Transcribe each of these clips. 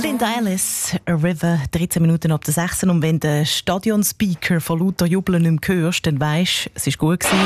Linda Ellis, A River, 13 Minuten ab der 6. Und wenn der Stadionspeaker von lauter Jubeln nicht mehr hörst, dann weisst, es war gut gewesen.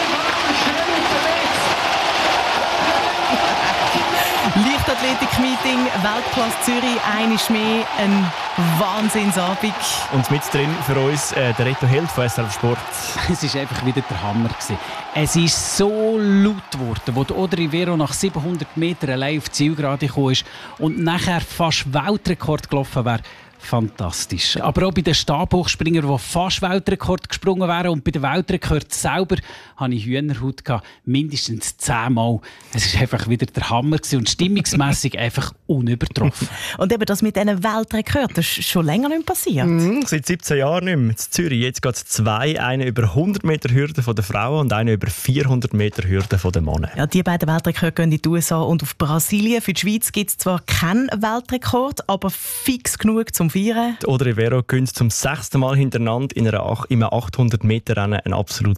Leichtathletik-Meeting, Weltklasse Zürich, einiges mehr, ein Wahnsinnsabend. Und mit drin für uns der Reto Held von SRF Sport. Es war einfach wieder der Hammer. Es ist so laut geworden, als Audrey Vero nach 700 Metern allein auf die Zielgerade gekommen ist und nachher fast Weltrekord gelaufen wäre. Fantastisch. Aber auch bei den Stabhochspringern, die fast Weltrekord gesprungen wären, und bei den Weltrekord selber hatte ich Hühnerhaut gehabt, mindestens 10-mal. Es war einfach wieder der Hammer und stimmungsmässig einfach unübertroffen. Und eben das mit diesen Weltrekorden, das ist schon länger nicht passiert. Seit 17 Jahren nicht mehr. In Zürich jetzt geht es zwei, eine über 100 Meter Hürde der Frauen und eine über 400 Meter Hürde der Männer. Ja, die beiden Weltrekorde gehen in die USA und auf Brasilien. Für die Schweiz gibt es zwar keinen Weltrekord, aber fix genug zum Feiern. Audrey Vero gewinnt zum 6. Mal hintereinander in einem 800-Meter-Rennen ein absolut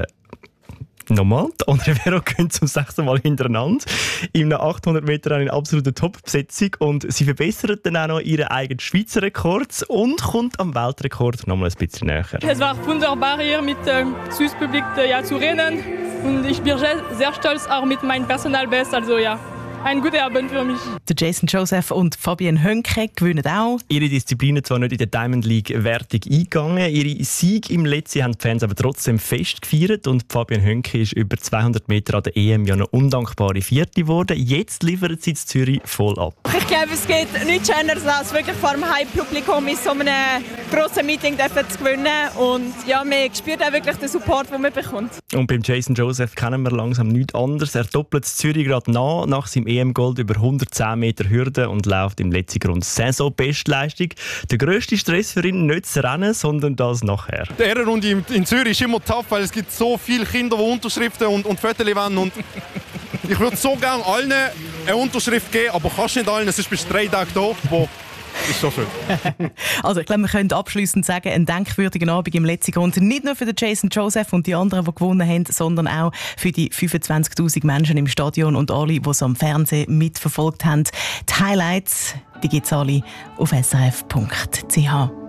normal. Audrey Vero gewinnt zum 6. Mal hintereinander in einem 800-Meter-Rennen in absoluter Top-Besetzung und sie verbessert dann auch noch ihren eigenen Schweizer Rekord und kommt am Weltrekord noch mal ein bisschen näher. Es war wunderbar hier mit Swiss Public zu rennen und ich bin sehr stolz auch mit meinem Personalbest, also ja. Ein guter Abend für mich. Der Jason Joseph und Fabienne Hönke gewinnen auch. Ihre Disziplinen zwar nicht in der Diamond League-Wertung eingegangen, ihre Siege im Letzten haben die Fans aber trotzdem fest gefeiert und Fabienne Hönke ist über 200 Meter an der EM ja eine undankbare Vierte geworden. Jetzt liefert sie in Zürich voll ab. Ich glaube, es gibt nichts Schöneres, als wirklich vor dem Heimpublikum in so einem grossen Meeting zu gewinnen. Und ja, man spürt auch wirklich den Support, den man bekommt. Und beim Jason Joseph kennen wir langsam nichts anderes. Er doppelt Zürich gerade nach seinem EM-Gold über 110 Meter Hürde und läuft im letzten Grund Saison-Bestleistung. Der grösste Stress für ihn nicht das Rennen, sondern das nachher. Die Ehrenrunde in Zürich ist immer tough, weil es gibt so viele Kinder, die Unterschriften und Fotos wollen. Und ich würde so gerne allen eine Unterschrift geben, aber kannst nicht allen, sonst bist du 3 Tage da. Das ist so schön. Also ich glaube, wir können abschliessend sagen, ein denkwürdiger Abend im letzten Grund. Nicht nur für den Jason Joseph und die anderen, die gewonnen haben, sondern auch für die 25'000 Menschen im Stadion und alle, die es am Fernsehen mitverfolgt haben. Die Highlights, die gibt es alle auf srf.ch.